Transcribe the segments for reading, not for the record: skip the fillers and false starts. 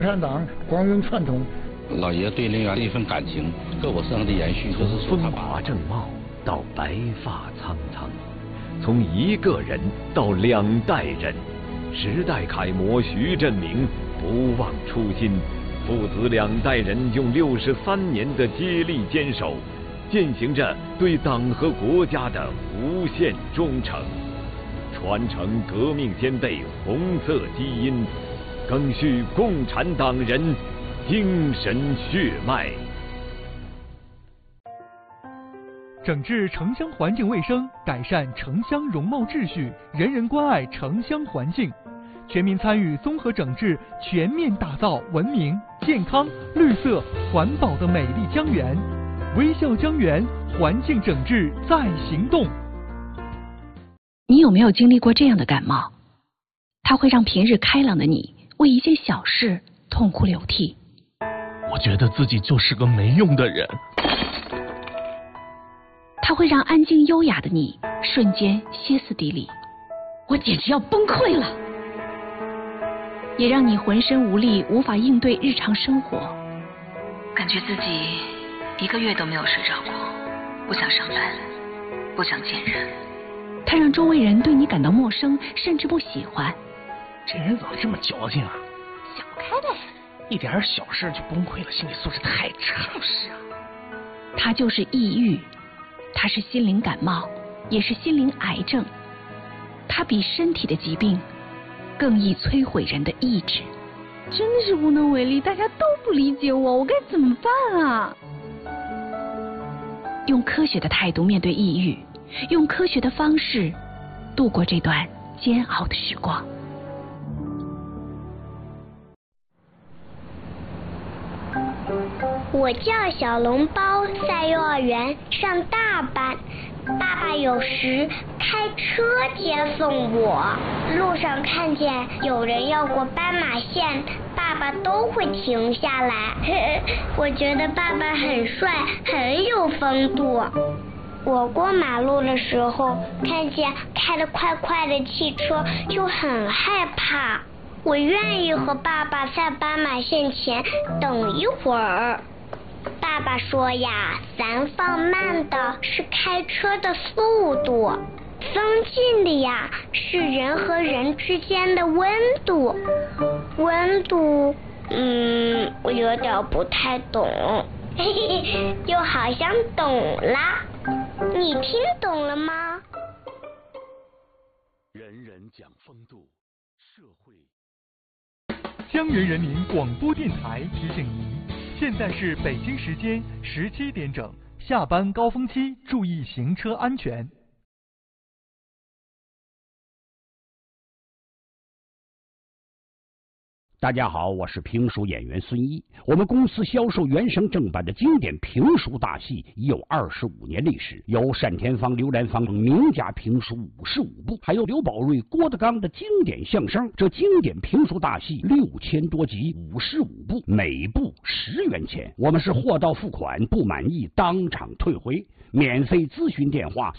共产党光荣传统， 老爷对陵园的一份感情，各我身上的延续，就是说风华正茂到白发苍苍，从一个人到2代人，时代楷模徐振明不忘初心，父子2代人用63年的接力坚守，践行着对党和国家的无限忠诚，传承革命先辈红色基因，赓续共产党人精神血脉。 整治城乡环境卫生，改善城乡容貌秩序，人人关爱城乡环境，全民参与综合整治，全面打造文明、健康、绿色、环保的美丽江源。微笑江源，环境整治在行动。 你有没有经历过这样的感冒？它会让平日开朗的你为一件小事痛哭流涕。 我觉得自己就是个没用的人。 它会让安静优雅的你瞬间歇斯底里，我简直要崩溃了。也让你浑身无力，无法应对日常生活， 感觉自己1个月都没有睡着过，不想上班，不想见人。 它让周围人对你感到陌生，甚至不喜欢。 这人怎么这么矫情啊？ 想不开呗， 一点小事就崩溃了，心理素质太差。 就是啊， 它就是抑郁，它是心灵感冒，也是心灵癌症。它比身体的疾病更易摧毁人的意志。 真的是无能为力，大家都不理解我，我该怎么办啊？ 用科学的态度面对抑郁，用科学的方式度过这段煎熬的时光。 我叫小笼包，在幼儿园上大班。爸爸有时开车接送我，路上看见有人要过斑马线，爸爸都会停下来。我觉得爸爸很帅，很有风度。我过马路的时候，看见开得快快的汽车，就很害怕。我愿意和爸爸在斑马线前等一会儿。爸爸说呀，咱放慢的是开车的速度，增进的呀是人和人之间的温度。温度，我有点不太懂，嘿嘿，又好像懂啦。你听懂了吗？ 人人讲风度，社会。 江源人民广播电台提醒您，现在是北京时间17点整，下班高峰期，注意行车安全。 大家好，我是评书演员孙一。我们公司销售原声正版的经典评书大戏已有25年历史，有单田芳、刘兰芳等名家评书55部，还有刘宝瑞、郭德纲的经典相声。这经典评书大戏6000多集，55部，每部10元钱。我们是货到付款，不满意当场退回。免费咨询电话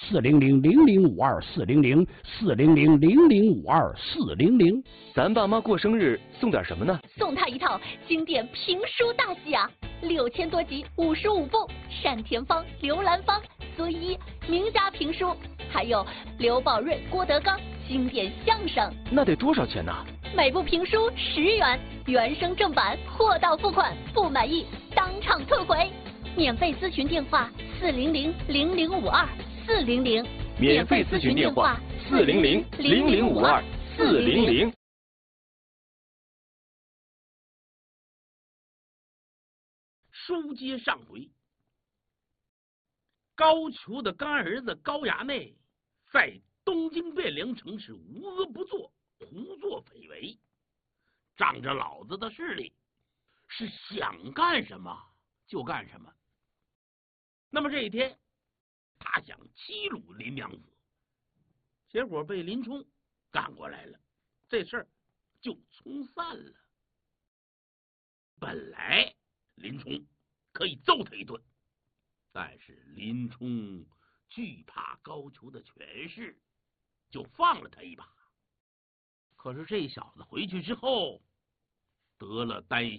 400-0052-400，400-0052-400。 咱爸妈过生日送点什么呢？ 送他一套经典评书大戏啊，6000多集，55部，单田芳、刘兰芳、孙一名家评书，还有刘宝瑞、郭德纲经典相声。 那得多少钱呢？ 每部评书10元，原声正版，货到付款，不满意当场退回。免费咨询电话400-0052-400， 免费咨询电话400-0052-400。 书接上回，高俅的干儿子高衙内在东京汴梁城是无恶不作，胡作非为，仗着老子的势力，是想干什么就干什么。那么这一天，他想欺辱林娘子，结果被林冲赶过来了，这事儿就冲散了。本来林冲可以揍他一顿，但是林冲惧怕高俅的权势，就放了他一把。可是这小子回去之后得了担